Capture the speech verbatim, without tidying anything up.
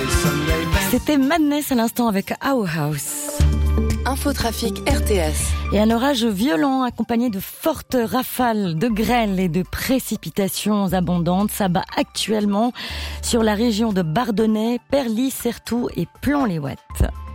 C'était Madness à l'instant avec Our House. Infotrafic R T S. Et un orage violent accompagné de fortes rafales, de grêle et de précipitations abondantes s'abat actuellement sur la région de Bardonnay, Perlis, Certoux et Plan-les-Ouates.